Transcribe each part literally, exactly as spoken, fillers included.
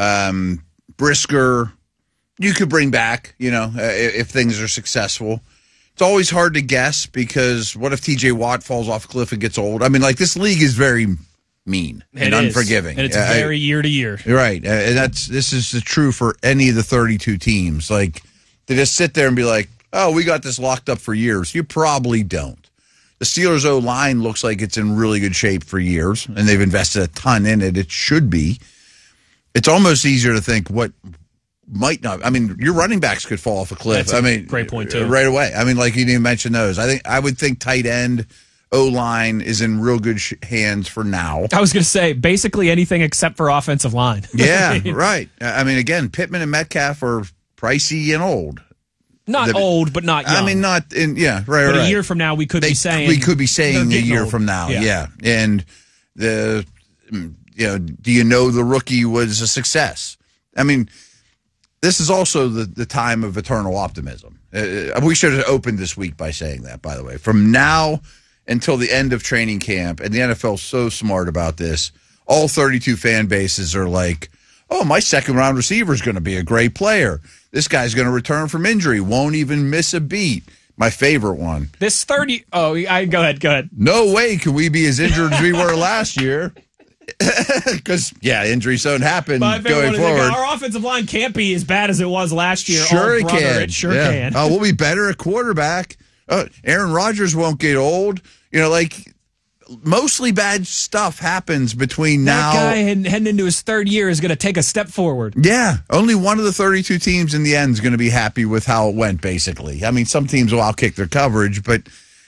Um, Brisker, you could bring back, you know, uh, if things are successful. It's always hard to guess because what if T J Watt falls off a cliff and gets old? I mean, like, this league is very mean and it unforgiving. Is. And it's uh, very year to year. Right. Uh, and that's this is true for any of the thirty-two teams. Like, to just sit there and be like, oh, we got this locked up for years. You probably don't. The Steelers' O-line looks like it's in really good shape for years, and they've invested a ton in it. It should be. It's almost easier to think what might not. I mean, your running backs could fall off a cliff. That's a I mean, great point, too. Right away. I mean, like, you didn't even mention those. I think I would think tight end, O-line is in real good sh- hands for now. I was going to say, basically anything except for offensive line. Yeah, right. I mean, again, Pittman and Metcalf are pricey and old. Not The, old, but not young. I mean, not in, yeah, right, But right. a year from now, we could they, be saying. We could be saying a year old. from now, yeah. yeah. And the, you know, do you know the rookie was a success? I mean, this is also the, the time of eternal optimism. Uh, we should have opened this week by saying that, by the way. From now until the end of training camp, and the N F L is so smart about this, all thirty-two fan bases are like, oh, my second-round receiver is going to be a great player. This guy's going to return from injury, won't even miss a beat. My favorite one. This thirty. Oh, I go ahead, go ahead. No way can we be as injured as we were last year. Because, yeah, injuries don't happen going forward. Like, our offensive line can't be as bad as it was last year. Sure oh, it brother, can. It sure yeah. can. Oh, we'll be better at quarterback. Uh, Aaron Rodgers won't get old. You know, like, mostly bad stuff happens between that now. That guy heading, heading into his third year is going to take a step forward. Yeah. Only one of the thirty-two teams in the end is going to be happy with how it went, basically. I mean, some teams will outkick their coverage, but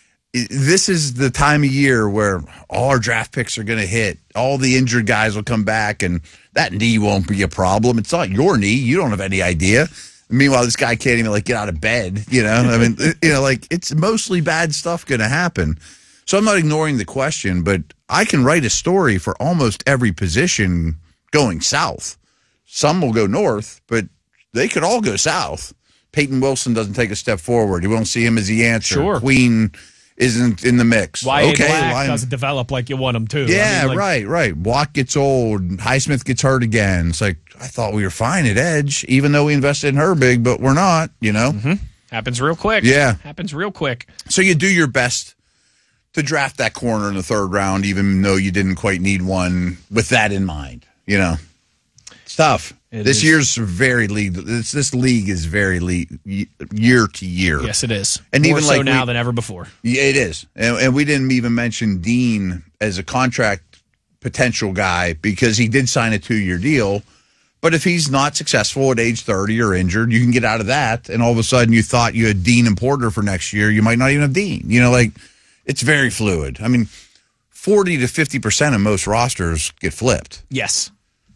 this is the time of year where all our draft picks are going to hit. All the injured guys will come back, and that knee won't be a problem. It's not your knee. You don't have any idea. Meanwhile, this guy can't even, like, get out of bed, you know? I mean, you know, like, it's mostly bad stuff going to happen. So I'm not ignoring the question, but I can write a story for almost every position going south. Some will go north, but they could all go south. Peyton Wilson doesn't take a step forward. You won't see him as the answer. Sure. Queen isn't in the mix. Y A okay, Black line. doesn't develop like you want him to. Yeah, I mean, like, right, right. Watt gets old. Highsmith gets hurt again. It's like, I thought we were fine at edge, even though we invested in her big, but we're not, you know? Mm-hmm. Happens real quick. Yeah. Happens real quick. So you do your best to draft that corner in the third round, even though you didn't quite need one with that in mind, you know? It's tough. It this is. year's very league. This this league is very league, year to year. Yes, it is. And More even so like now we, than ever before. Yeah, it is. And, and we didn't even mention Dean as a contract potential guy because he did sign a two-year deal. But if he's not successful at age thirty or injured, you can get out of that. And all of a sudden you thought you had Dean and Porter for next year. You might not even have Dean. You know, like, it's very fluid. I mean, forty to fifty percent of most rosters get flipped. Yes.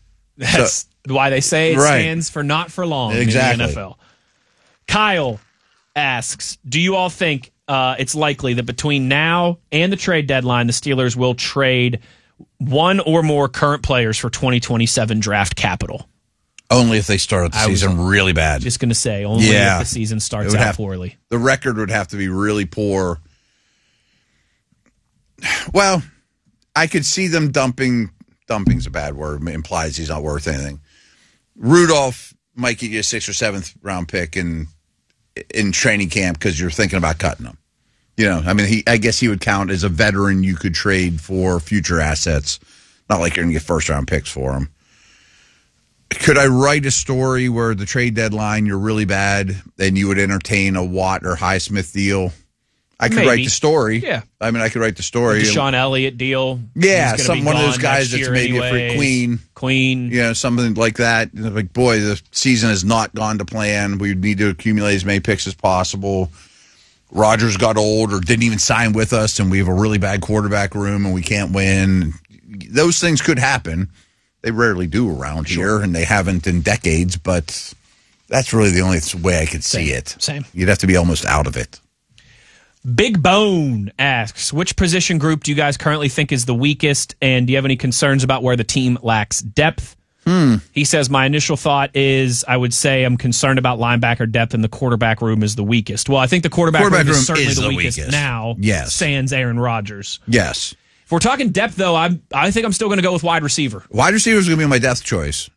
That's so, why they say it right. stands for not for long exactly. in the N F L. Kyle asks, do you all think uh, it's likely that between now and the trade deadline, the Steelers will trade one or more current players for twenty twenty-seven draft capital? Only if they start the season really bad. Just going to say, only yeah. if the season starts out have, poorly. The record would have to be really poor. Well, I could see them dumping. Dumping's a bad word. It implies he's not worth anything. Rudolph might get you a sixth or seventh round pick in in training camp because you're thinking about cutting him. You know, I mean, he. I guess he would count as a veteran you could trade for future assets. Not like you're going to get first round picks for him. Could I write a story where the trade deadline you're really bad and you would entertain a Watt or Highsmith deal? I could Maybe. write the story. Yeah. I mean, I could write the story. The Sean Elliott deal. Yeah, some one of those guys that's maybe anyway. a free Queen. Queen. You know, something like that. Like, boy, the season has not gone to plan. We need to accumulate as many picks as possible. Rodgers got old or didn't even sign with us, and we have a really bad quarterback room, and we can't win. Those things could happen. They rarely do around sure. here, and they haven't in decades, but that's really the only way I could Same. see it. Same. You'd have to be almost out of it. Big Bone asks, which position group do you guys currently think is the weakest, and do you have any concerns about where the team lacks depth? Hmm. He says, my initial thought is I would say I'm concerned about linebacker depth, and the quarterback room is the weakest. Well, I think the quarterback, quarterback room, room is certainly is the, the weakest, weakest now, yes. sans Aaron Rodgers. Yes. If we're talking depth, though, I'm, I think I'm still going to go with wide receiver. Wide receiver is going to be my depth choice.